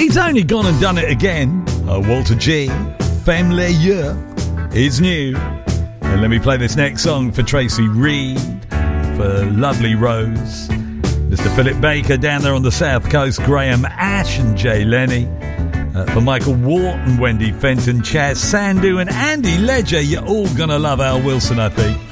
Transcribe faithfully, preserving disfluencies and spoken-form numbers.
He's only gone and done it again. Uh, Walter G. Femme Layer is new. And let me play this next song for Tracy Reed, for Lovely Rose, Mister Philip Baker down there on the south coast, Graham Ash and Jay Lenny, uh, for Michael Wharton, Wendy Fenton, Chaz Sandu and Andy Ledger. You're all gonna love Al Wilson, I think.